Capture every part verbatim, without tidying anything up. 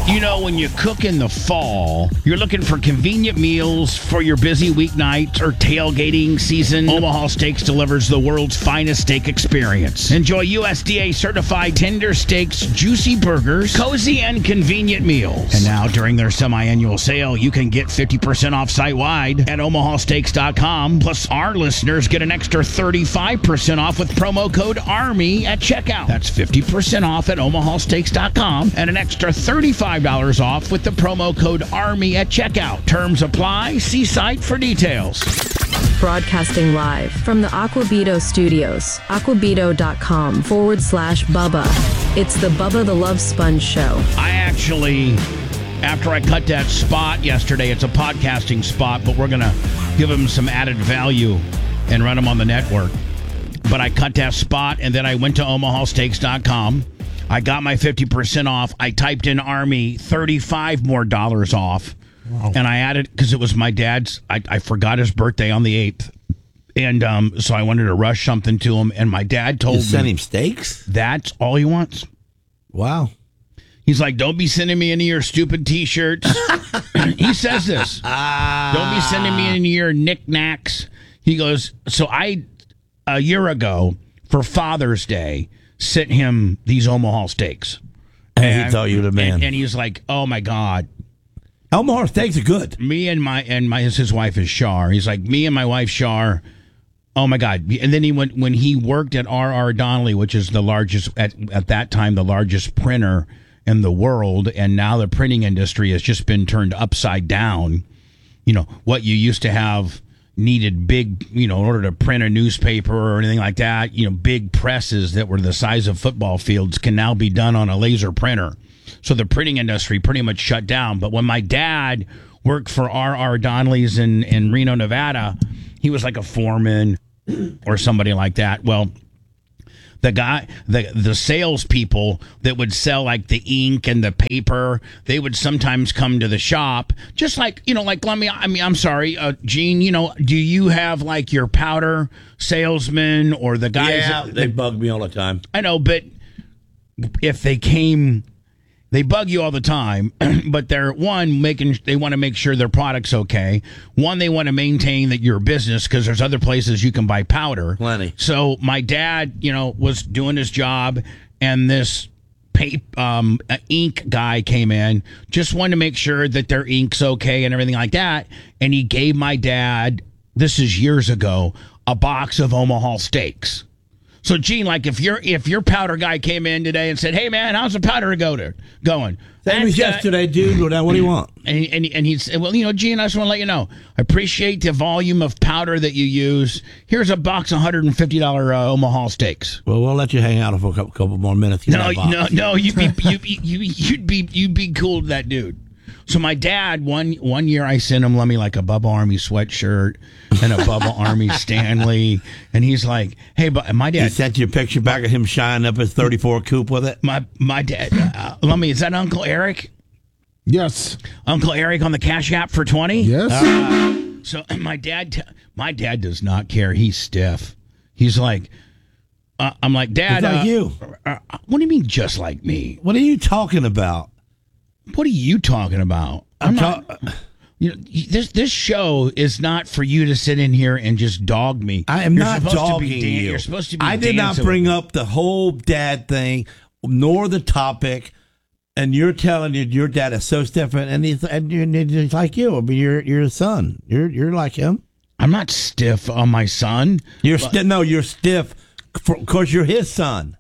You know, when you cook in the fall, you're looking for convenient meals for your busy weeknight or tailgating season. Omaha Steaks delivers the world's finest steak experience. Enjoy U S D A certified tender steaks, juicy burgers, cozy and convenient meals. And now, during their semi-annual sale, you can get fifty percent off site-wide at omaha steaks dot com. Plus, our listeners get an extra thirty-five percent off with promo code ARMY at checkout. That's fifty percent off at omaha steaks dot com and an extra thirty-five dollars off with the promo code ARMY at checkout. Terms apply. See site for details. Broadcasting live from the Aquabito Studios, aquabito.com forward slash Bubba. It's the Bubba the Love Sponge Show. I actually, after I cut that spot yesterday, it's a podcasting spot, but we're going to give them some added value and run them on the network. But I cut that spot, and then I went to omaha steaks dot com. I got my fifty percent off. I typed in Army, thirty-five more dollars off. Wow. And I added, because it was my dad's, I, I forgot his birthday on the eighth. And um, so I wanted to rush something to him. And my dad told you me. Send him steaks? That's all he wants. Wow. He's like, don't be sending me any of your stupid T-shirts. He says this. Don't be sending me any of your knickknacks. He goes, so I, a year ago, for Father's Day, sent him these Omaha steaks. And, and he thought you were the man. And, and he's like, oh, my God. Omaha steaks are good. Me and my, and my, his wife is Shar. He's like, me and my wife, Shar, oh, my God. And then he went, when he worked at R R. Donnelley, which is the largest, at, at that time, the largest printer in the world, and now the printing industry has just been turned upside down. You know, what you used to have needed big, you know, in order to print a newspaper or anything like that, you know, big presses that were the size of football fields can now be done on a laser printer. So the printing industry pretty much shut down. But when my dad worked for R R. Donnelley's in, in Reno, Nevada, he was like a foreman or somebody like that. Well, the guy, the the salespeople that would sell like the ink and the paper, they would sometimes come to the shop, just like, you know, like, let me, I mean, I'm sorry, uh, Gene, you know, do you have like your powder salesman or the guys? Yeah, that, they bug me all the time. I know, but if they came, they bug you all the time, but they're, one, making, they want to make sure their product's okay. One, they want to maintain that you're a business because there's other places you can buy powder. Plenty. So my dad, you know, was doing his job, and this paper, um, ink guy came in, just wanted to make sure that their ink's okay and everything like that. And he gave my dad, this is years ago, a box of Omaha steaks. So, Gene, like if your if your powder guy came in today and said, "Hey, man, how's the powder go to, going?" Same as yesterday, dude. Well, now, what do you want? And and and he'd say, "Well, you know, Gene, I just want to let you know, I appreciate the volume of powder that you use. Here's a box of one hundred fifty dollars uh, Omaha steaks." Well, we'll let you hang out for a couple, couple more minutes. No, no, no. You'd be you you you'd be you'd be cool to that dude. So my dad, one one year I sent him, let me like a Bubba Army sweatshirt and a Bubba Army Stanley. And he's like, hey, but my dad. He sent you a picture back of him shining up his thirty-four coupe with it? My my dad, uh, let me, is that Uncle Eric? Yes. Uncle Eric on the Cash App for twenty? Yes. Uh, so my dad, my dad does not care. He's stiff. He's like, uh, I'm like, Dad. He's like uh, you. Uh, what do you mean just like me? What are you talking about? What are you talking about? I'm, I'm not. Ta- you know, this this show is not for you to sit in here and just dog me. I am you're not dogging dan- you. You're supposed to be. I did not bring up the whole dad thing, nor the topic. And you're telling you your dad is so different, and he's and you're, he's like you. I mean, you're you're a son. You're you're like him. I'm not stiff on my son. You're sti- no, you're stiff because you're his son.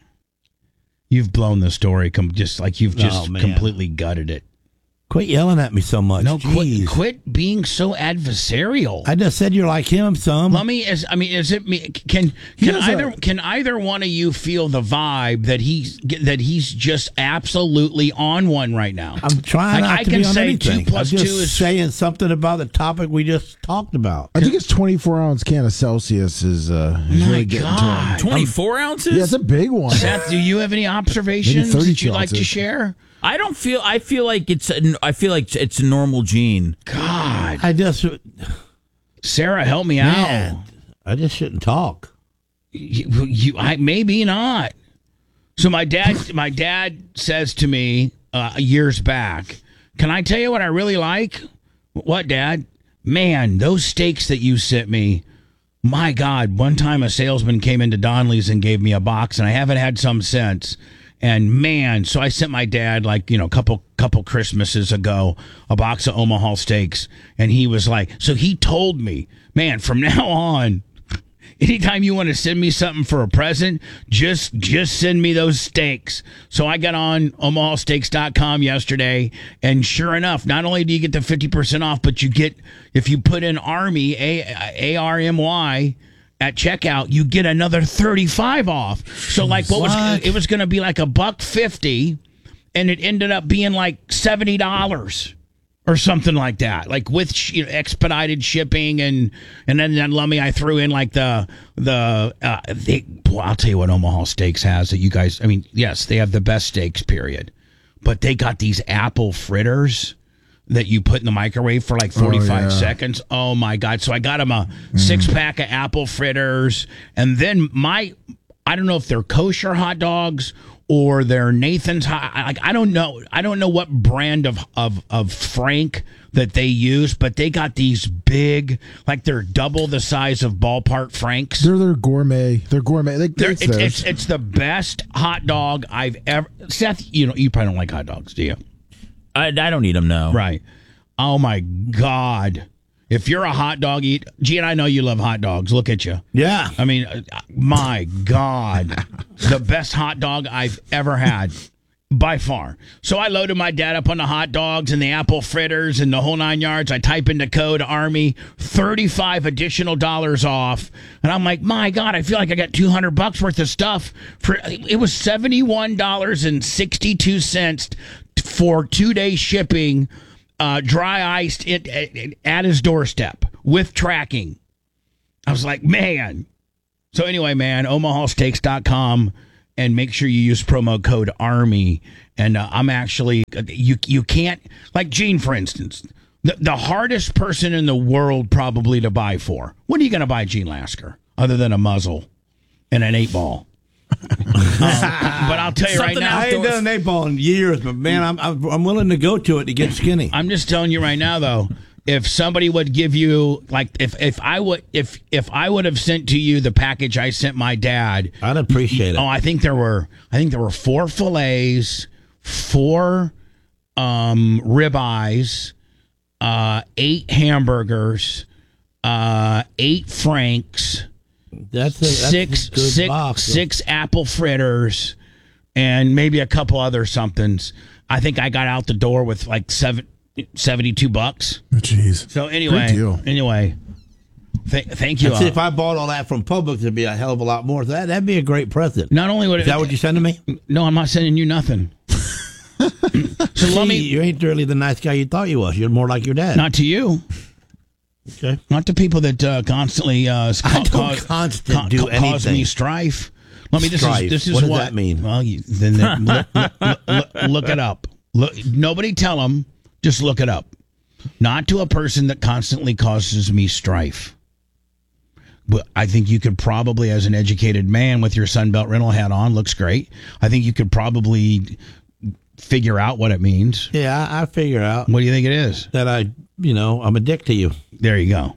You've blown the story, com- just like you've just oh, completely gutted it. Quit yelling at me so much. No, Jeez. quit, quit being so adversarial. I just said you're like him, some. Let me. Is, I mean, is it me? Can can either a, can either one of you feel the vibe that he's that he's just absolutely on one right now? I'm trying like, not I to can be on say anything. two plus I'm just two is saying something about the topic we just talked about. I think it's twenty-four ounce can of Celsius is, uh, is My really getting God. to him. twenty-four ounces? Yeah, it's a big one. Seth, do you have any observations that you'd like to ounces. share? I don't feel. I feel like it's. A, I feel like it's a normal Gene. God, I just, Sarah, help me man, out. I just shouldn't talk. You, you, I maybe not. So my dad, my dad says to me, uh, years back. Can I tell you what I really like? What, Dad? Man, those steaks that you sent me. My God, one time a salesman came into Donnelly's and gave me a box, and I haven't had some since. And man, so I sent my dad, like, you know, a couple couple Christmases ago, a box of Omaha steaks. And he was like, so he told me, man, from now on, anytime you want to send me something for a present, just just send me those steaks. So I got on Omaha Steaks dot com yesterday, and sure enough, not only do you get the fifty percent off, but you get, if you put in Army, A R M Y, at checkout, you get another thirty-five off. So like what, what? was it was going to be like a buck fifty, and it ended up being like seventy dollars. Or something like that, like with sh- you know, expedited shipping, and and then, then let me I threw in like the the uh, they, boy, I'll tell you what Omaha Steaks has that you guys. I mean, yes, they have the best steaks, period, but they got these apple fritters that you put in the microwave for like forty-five oh, yeah. seconds. Oh my God! So I got them a mm. six pack of apple fritters, and then my I don't know if they're kosher hot dogs or they're Nathan's hot. Like I don't know. I don't know what brand of, of, of Frank that they use, but they got these big, like they're double the size of ballpark Franks. They're they're gourmet. They're gourmet. They, They're, it's, it's, it's it's the best hot dog I've ever. Seth, you know you probably don't like hot dogs, do you? I, I don't eat them, no. Right. Oh my God. If you're a hot dog eat, Gene, I know you love hot dogs. Look at you. Yeah. I mean, uh, my God, the best hot dog I've ever had, by far. So I loaded my dad up on the hot dogs and the apple fritters and the whole nine yards. I type into code Army, thirty-five additional dollars off, and I'm like, my God, I feel like I got two hundred bucks worth of stuff. For it was seventy-one dollars and sixty-two cents for two day shipping. Uh, dry iced it, it, at his doorstep with tracking. I was like, man. So anyway, man, Omaha Steaks dot com, and make sure you use promo code Army. And uh, I'm actually, you you can't, like Gene, for instance, the, the hardest person in the world probably to buy for. What are you going to buy, Gene Lasker, other than a muzzle and an eight ball? um, but I'll tell you Something right now, I ain't done an eight ball in years, but man, I'm, I'm I'm willing to go to it to get skinny. I'm just telling you right now, though, if somebody would give you like if if I would if if I would have sent to you the package I sent my dad, I'd appreciate it. Oh, I think there were I think there were four fillets, four um, ribeyes, uh, eight hamburgers, uh, eight franks. That's, a, that's six a good six box. six apple fritters, and maybe a couple other somethings. I think I got out the door with like seven, seventy-two bucks. Jeez. So anyway, Great deal. anyway, th- thank you. I'd say uh, if I bought all that from Publix, it'd be a hell of a lot more. That that'd be a great present. not only would Is it, that what you sending me? no, I'm not sending you nothing. So See, let me you ain't really the nice guy you thought you was. You're more like your dad. not to you. Okay. Not to people that uh, constantly uh, ca- I don't cause, constant ca- do ca- cause anything. me strife. Let me. This Strife. is this is What does what that mean? Well, you, then, then look, look, look, look it up. Look, nobody tell them. Just look it up. Not to a person that constantly causes me strife. But I think you could probably, as an educated man with your Sunbelt rental hat on, looks great. I think you could probably figure out what it means. Yeah, I, I figure out What do you think it is? that I, you know, I'm a dick to you. There you go.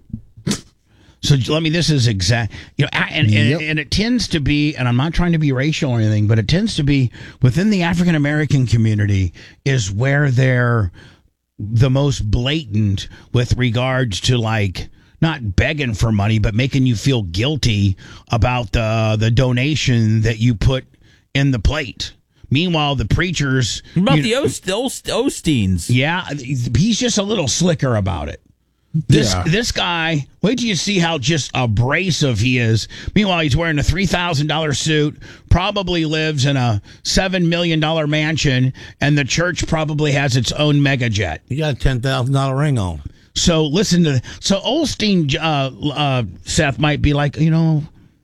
So let me. This is exact. You know, and and, Yep. and it tends to be, and I'm not trying to be racial or anything, but it tends to be within the African American community is where they're the most blatant with regards to like not begging for money, but making you feel guilty about the the donation that you put in the plate. Meanwhile, the preachers What about you the know, Ost- Ost- Osteens? yeah, he's just a little slicker about it. This Yeah. this guy, wait till you see how just abrasive he is. Meanwhile, he's wearing a three thousand dollars suit, probably lives in a seven million dollars mansion, and the church probably has its own mega jet. You got a ten thousand dollar ring on. So listen to, so Olstein, uh, uh, Seth, might be like, you know,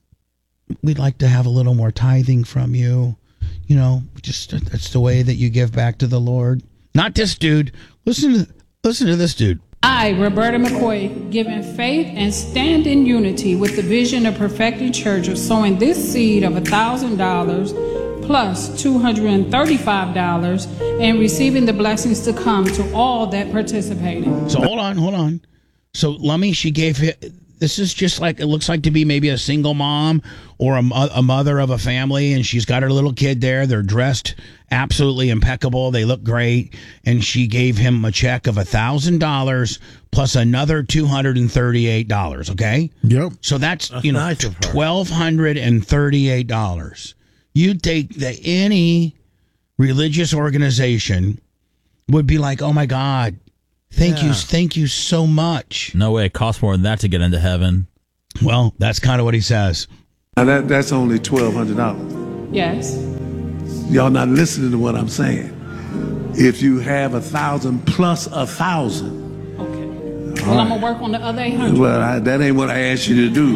we'd like to have a little more tithing from you. You know, just that's the way that you give back to the Lord. Not this dude. Listen to, listen to this dude. I, Roberta McCoy, given faith and stand in unity with the vision of Perfecting Church of sowing this seed of one thousand dollars plus two hundred thirty-five dollars and receiving the blessings to come to all that participated. So hold on, hold on. So Lummy, she gave it. This is just like, it looks like to be maybe a single mom or a, mo- a mother of a family, and she's got her little kid there. They're dressed absolutely impeccable. They look great. And she gave him a check of one thousand dollars plus another two hundred thirty-eight dollars, okay? Yep. So that's, That's you know, nice of her. one thousand two hundred thirty-eight dollars. You'd think that any religious organization would be like, oh, my God, thank Yeah. you, thank you so much. No way. It costs more than that to get into heaven. Well, that's kind of what he says. Now that that's only twelve hundred dollars. Yes. Y'all not listening to what I'm saying. If you have a thousand plus a thousand, Okay. Well, I'm going to work on the other eight hundred. well, I, that ain't what I asked you to do.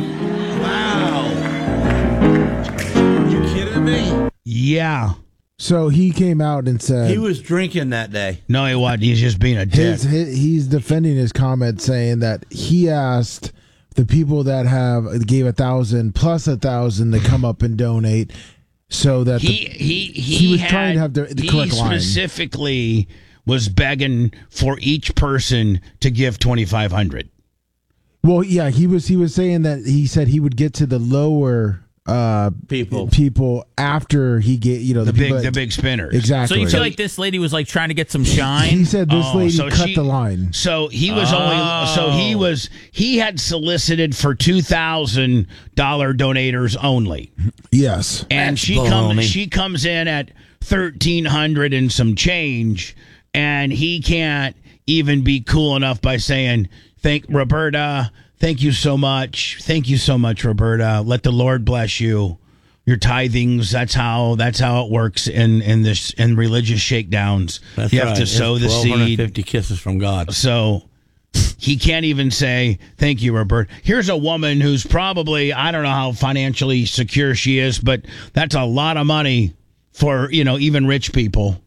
Are you kidding me? Yeah. So he came out and said He was drinking that day. No, he wasn't. He's just being a dick. his, his he's defending his comment, saying that he asked the people that have gave a thousand plus a thousand to come up and donate, so that the, he he he, he was had, trying to have the- the he correct line. specifically was begging for each person to give twenty-five hundred. well, yeah, he was he was saying that he said he would get to the lower uh, People. people after he get you know The the, big people the that- big spinners. exactly. So you feel like this lady was like trying to get some shine? he said this Oh, lady so cut she- the line. So he was only so he was he had solicited for two thousand dollar donators only. Yes. And That's she baloney. comes she comes in at thirteen hundred and some change, and he can't even be cool enough by saying, thank Roberta, thank you so much. Thank you so much, Roberta. Let the Lord bless you. Your tithings, that's how that's how it works in, in this in religious shakedowns. That's you have right. to sow It's the one thousand two hundred seed. fifty kisses from God. So he can't even say, thank you, Roberta. Here's a woman who's probably, I don't know how financially secure she is, but that's a lot of money for, you know, even rich people.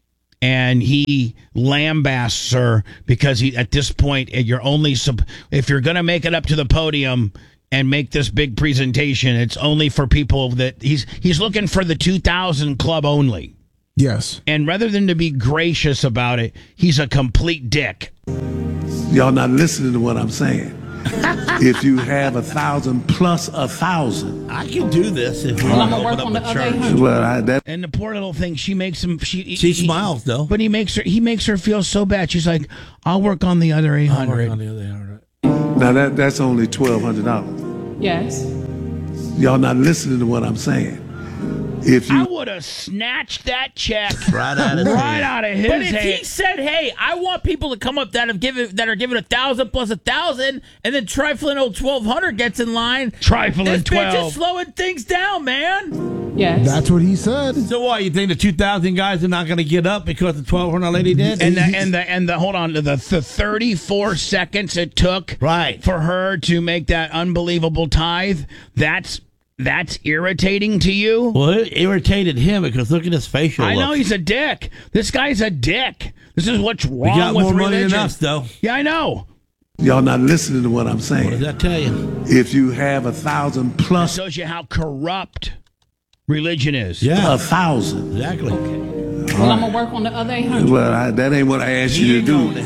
And he lambasts her because he, at this point, you're only, sup- if you're going to make it up to the podium and make this big presentation, it's only for people that he's, he's looking for the two thousand club only. Yes. And rather than to be gracious about it, he's a complete dick. Y'all not listening to what I'm saying. If you have a thousand plus a thousand, I can do this if we Well, want I'm to going to open work up on a the other church. eight hundred. well, I, that And the poor little thing, she makes him. She She he- smiles, though. but he makes her. He makes her feel so bad. She's like, "I'll work on the other eight I'll work on hundred." the other eight hundred. now that that's only twelve hundred dollars. Yes. Y'all not listening to what I'm saying. If I you would have snatched that check Right out of right out of his But if hand. he said, "Hey, I want people to come up that have given that are given a thousand plus a thousand," and then trifling old twelve hundred gets in line, Trifling this bitch twelve. is slowing things down, man. Yes. That's what he said. So what? You think the two thousand guys are not going to get up because the twelve hundred lady did? and the and the and the hold on the the thirty-four seconds it took Right. for her to make that unbelievable tithe. That's that's irritating to you. Well, it irritated him because look at his facial. I know look. he's a dick. This guy's a dick. This is what's We wrong got with more money religion. than us, though. Yeah, I know. y'all not listening to what I'm What does saying. that tell you? If you have a thousand plus Shows you how corrupt religion is. a thousand, exactly. Well, I'm going to work on the other eight hundred. well, I, that ain't what I asked you to do.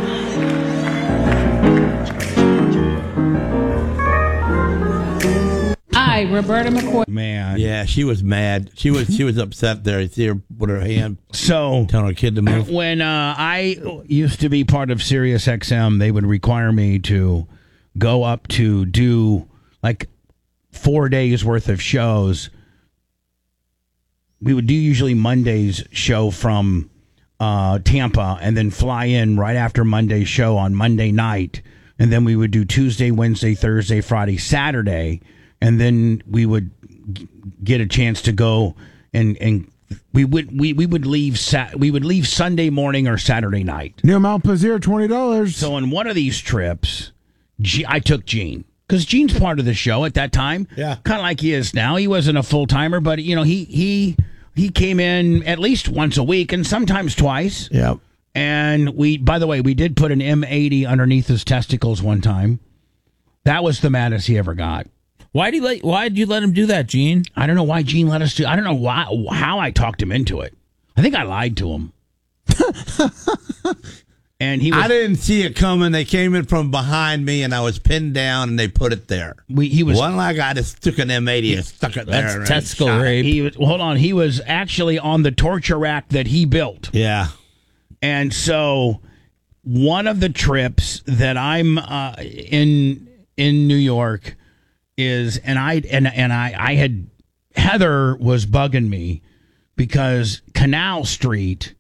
I, Roberta McCoy. Man. Yeah, she was mad. She was she was upset there. You see her with her hand So telling her kid to move. when uh, I used to be part of Sirius X M, they would require me to go up to do like four days worth of shows. We would do usually Monday's show from uh, Tampa and then fly in right after Monday's show on Monday night. And then we would do Tuesday, Wednesday, Thursday, Friday, Saturday. And then we would g- get a chance to go and, and we would we, we would leave Sa- we would leave Sunday morning or Saturday night. Near Mount Pozier, twenty dollars. So on one of these trips, G- I took Gene because Gene's part of the show at that time. Yeah. kind of like he is now. He wasn't a full timer, but you know he he he came in at least once a week and sometimes twice. Yeah. And we, by the way, we did put an M eighty underneath his testicles one time. That was the maddest he ever got. Why did you let? Why did you let him do that, Gene? I don't know why Gene let us do. I don't know why how I talked him into it. I think I lied to him. And he was, I didn't see it coming. They came in from behind me, and I was pinned down, and they put it there. we, he was One like I just took an M eighty and stuck it there. That's and testicle shot it. rape. he was hold on. He was actually on the torture rack that he built. Yeah. And so one of the trips that I'm uh, in in New York is, and I and and I I had Heather was bugging me because Canal Street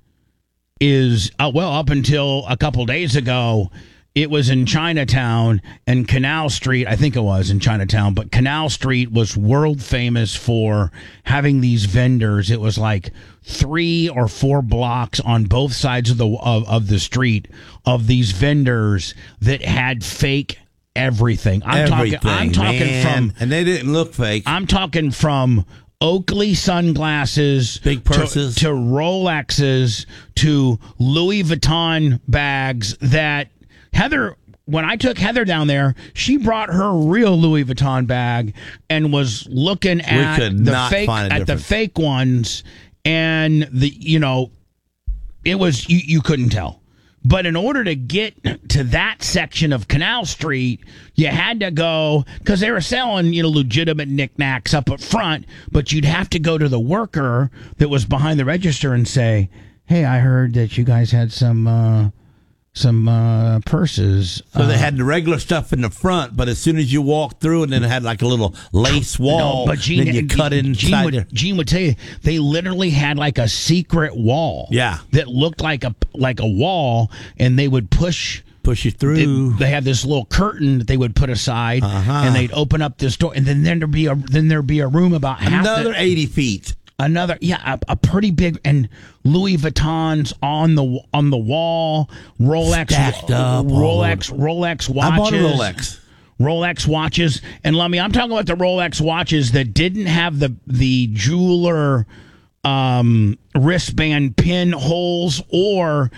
is uh, well up until a couple days ago. It was in Chinatown, and Canal Street, I think it was in Chinatown, but Canal Street was world famous for having these vendors. It was like three or four blocks on both sides of the of, of the street of these vendors that had fake everything. I'm Everything, talking I'm talking man. from And they didn't look fake. I'm talking from Oakley sunglasses, Big purses. to, to Rolexes, to Louis Vuitton bags that Heather, when I took Heather down there, she brought her real Louis Vuitton bag and was looking at could the not fake find a at the difference. fake ones, and the you know, it was you, you couldn't tell. But in order to get to that section of Canal Street, you had to go, because they were selling, you know, legitimate knickknacks up at front, but you'd have to go to the worker that was behind the register and say, hey, I heard that you guys had some uh, some uh, purses. So they Uh, had the regular stuff in the front, but as soon as you walked through, and then it had like a little lace wall, No, but Gene, then you cut Gene inside would, there. Gene would tell you they literally had like a secret wall, Yeah. that looked like a like a wall, and they would push. Push you They, through. they had this little curtain that they would put aside, Uh-huh. and they'd open up this door, and then there'd be a then there'd be a room about half Another the, eighty feet. another yeah a, a pretty big, and Louis Vuittons on the on the wall, Rolex Stacked up, Rolex Rolex watches. I bought a Rolex. Rolex watches, and let me I'm talking about the Rolex watches that didn't have the the jeweler um, wristband pin holes or